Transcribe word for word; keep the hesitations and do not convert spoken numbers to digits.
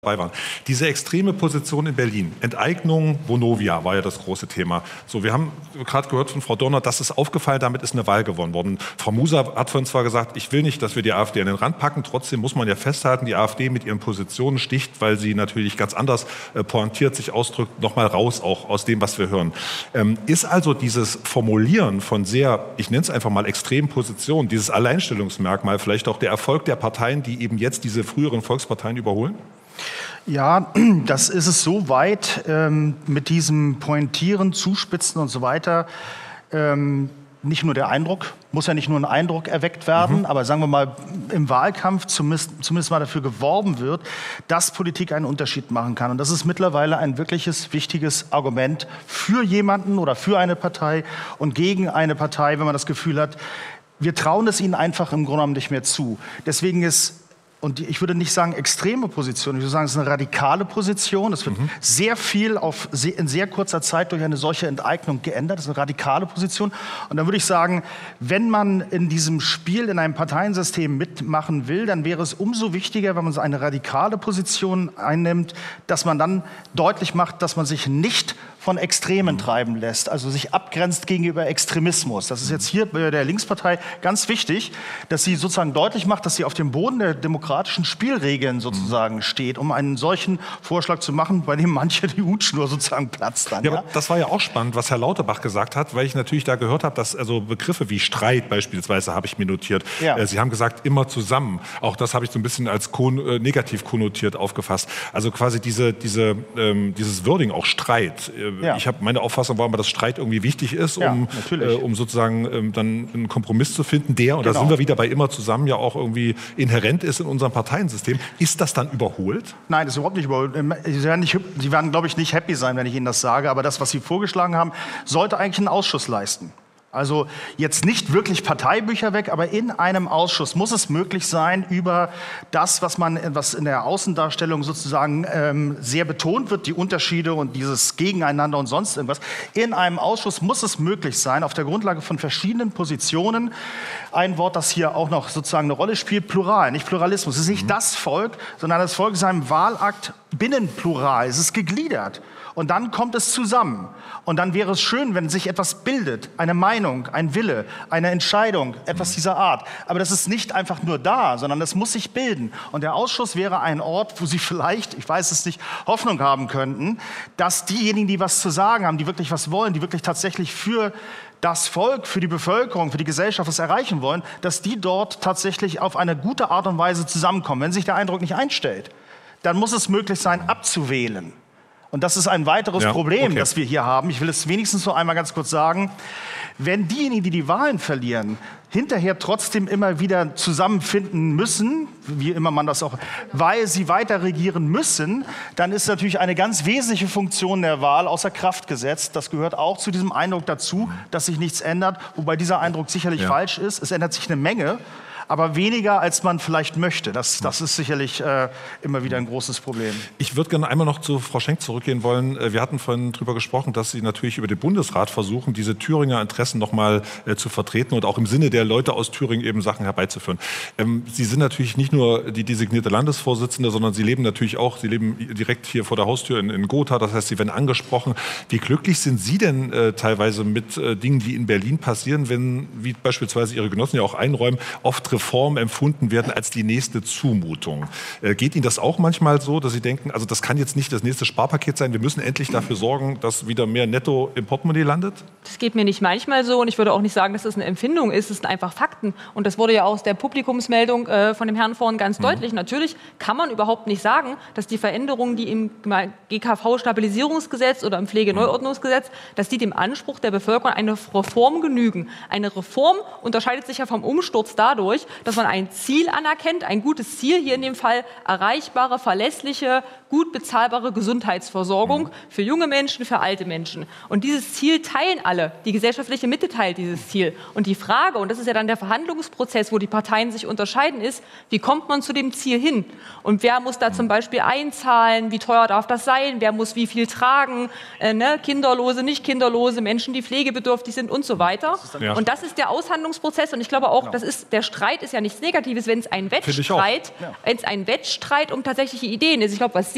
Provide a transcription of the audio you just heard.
dabei waren. Diese extreme Position in Berlin, Enteignung, Vonovia war ja das große Thema. So, wir haben gerade gehört von Frau Donner, das ist aufgefallen, damit ist eine Wahl gewonnen worden. Frau Musa hat vorhin zwar gesagt, ich will nicht, dass wir die AfD an den Rand packen, trotzdem muss man ja festhalten, die AfD mit ihren Positionen sticht, weil sie natürlich ganz anders äh, pointiert sich ausdrückt, nochmal raus auch aus dem, was wir hören. Ähm, ist also dieses Formulieren von sehr, ich nenne es einfach mal extremen Positionen, dieses Alleinstellungsmerkmal vielleicht auch der Erfolg der Parteien, die eben jetzt diese früheren Volksparteien überholen? Ja, das ist es so weit ähm, mit diesem Pointieren, Zuspitzen und so weiter. Ähm, nicht nur der Eindruck, muss ja nicht nur ein Eindruck erweckt werden, mhm. aber sagen wir mal, im Wahlkampf zumindest, zumindest mal dafür geworben wird, dass Politik einen Unterschied machen kann. Und das ist mittlerweile ein wirkliches, wichtiges Argument für jemanden oder für eine Partei und gegen eine Partei, wenn man das Gefühl hat, wir trauen es ihnen einfach im Grunde genommen nicht mehr zu. Deswegen ist Und ich würde nicht sagen extreme Position, ich würde sagen, es ist eine radikale Position. Es wird mhm. sehr viel auf sehr, in sehr kurzer Zeit durch eine solche Enteignung geändert. Das ist eine radikale Position. Und dann würde ich sagen, wenn man in diesem Spiel, in einem Parteiensystem mitmachen will, dann wäre es umso wichtiger, wenn man so eine radikale Position einnimmt, dass man dann deutlich macht, dass man sich nicht von Extremen treiben lässt, also sich abgrenzt gegenüber Extremismus. Das ist jetzt hier bei der Linkspartei ganz wichtig, dass sie sozusagen deutlich macht, dass sie auf dem Boden der demokratischen Spielregeln sozusagen steht, um einen solchen Vorschlag zu machen, bei dem manche die Hutschnur sozusagen platzt dann. Ja, ja? Aber das war ja auch spannend, was Herr Lauterbach gesagt hat, weil ich natürlich da gehört habe, dass also Begriffe wie Streit beispielsweise habe ich mir notiert. Ja. Äh, Sie haben gesagt, immer zusammen. Auch das habe ich so ein bisschen als kon äh, negativ konnotiert aufgefasst. Also quasi diese, diese, ähm, dieses Wording, auch Streit. Äh, Ja. Ich habe meine Auffassung war immer, dass Streit irgendwie wichtig ist, um, ja, äh, um sozusagen ähm, dann einen Kompromiss zu finden, der, und genau. da sind wir wieder bei immer zusammen, ja auch irgendwie inhärent ist in unserem Parteiensystem. Ist das dann überholt? Nein, das ist überhaupt nicht überholt. Sie werden, nicht, Sie werden, glaube ich, nicht happy sein, wenn ich Ihnen das sage, aber das, was Sie vorgeschlagen haben, sollte eigentlich einen Ausschuss leisten. Also jetzt nicht wirklich Parteibücher weg, aber in einem Ausschuss muss es möglich sein, über das, was man, was in der Außendarstellung sozusagen ähm, sehr betont wird, die Unterschiede und dieses Gegeneinander und sonst irgendwas. In einem Ausschuss muss es möglich sein, auf der Grundlage von verschiedenen Positionen, ein Wort, das hier auch noch sozusagen eine Rolle spielt, Plural, nicht Pluralismus. Es ist nicht mhm. das Volk, sondern das Volk ist einem Wahlakt binnenplural, es ist gegliedert. Und dann kommt es zusammen. Und dann wäre es schön, wenn sich etwas bildet, eine Meinung, ein Wille, eine Entscheidung, etwas dieser Art. Aber das ist nicht einfach nur da, sondern das muss sich bilden. Und der Ausschuss wäre ein Ort, wo Sie vielleicht, ich weiß es nicht, Hoffnung haben könnten, dass diejenigen, die was zu sagen haben, die wirklich was wollen, die wirklich tatsächlich für das Volk, für die Bevölkerung, für die Gesellschaft was erreichen wollen, dass die dort tatsächlich auf eine gute Art und Weise zusammenkommen. Wenn sich der Eindruck nicht einstellt, dann muss es möglich sein, abzuwählen. Und das ist ein weiteres ja, Problem, okay. das wir hier haben. Ich will es wenigstens noch einmal ganz kurz sagen. Wenn diejenigen, die die Wahlen verlieren, hinterher trotzdem immer wieder zusammenfinden müssen, wie immer man das auch, weil sie weiter regieren müssen, dann ist natürlich eine ganz wesentliche Funktion der Wahl außer Kraft gesetzt. Das gehört auch zu diesem Eindruck dazu, dass sich nichts ändert, wobei dieser Eindruck sicherlich ja. falsch ist. Es ändert sich eine Menge, aber weniger, als man vielleicht möchte. Das, das ist sicherlich äh, immer wieder ein großes Problem. Ich würde gerne einmal noch zu Frau Schenk zurückgehen wollen. Wir hatten vorhin darüber gesprochen, dass Sie natürlich über den Bundesrat versuchen, diese Thüringer Interessen noch mal äh, zu vertreten und auch im Sinne der Leute aus Thüringen eben Sachen herbeizuführen. Ähm, Sie sind natürlich nicht nur die designierte Landesvorsitzende, sondern Sie leben natürlich auch, Sie leben direkt hier vor der Haustür in, in Gotha. Das heißt, Sie werden angesprochen. Wie glücklich sind Sie denn äh, teilweise mit äh, Dingen, die in Berlin passieren, wenn, wie beispielsweise Ihre Genossen ja auch einräumen, oft Reformen empfunden werden als die nächste Zumutung. Äh, geht Ihnen das auch manchmal so, dass Sie denken, also das kann jetzt nicht das nächste Sparpaket sein, wir müssen endlich dafür sorgen, dass wieder mehr Netto im Portemonnaie landet? Das geht mir nicht manchmal so und ich würde auch nicht sagen, dass das eine Empfindung ist, es sind einfach Fakten. Und das wurde ja aus der Publikumsmeldung äh, von dem Herrn vorhin ganz mhm. deutlich. Natürlich kann man überhaupt nicht sagen, dass die Veränderungen, die im G K V-Stabilisierungsgesetz oder im Pflegeneuordnungsgesetz, dass die dem Anspruch der Bevölkerung eine Reform genügen. Eine Reform unterscheidet sich ja vom Umsturz dadurch, dass man ein Ziel anerkennt, ein gutes Ziel, hier in dem Fall erreichbare, verlässliche, gut bezahlbare Gesundheitsversorgung für junge Menschen, für alte Menschen. Und dieses Ziel teilen alle. Die gesellschaftliche Mitte teilt dieses Ziel. Und die Frage, und das ist ja dann der Verhandlungsprozess, wo die Parteien sich unterscheiden, ist, wie kommt man zu dem Ziel hin? Und wer muss da zum Beispiel einzahlen? Wie teuer darf das sein? Wer muss wie viel tragen? Äh, ne? Kinderlose, nicht kinderlose, Menschen, die pflegebedürftig sind und so weiter. Ja. Und das ist der Aushandlungsprozess. Und ich glaube auch, genau. das ist, der Streit ist ja nichts Negatives, wenn es ein Wettstreit, ja. wenn es ein Wettstreit um tatsächliche Ideen ist. Ich glaube, was Sie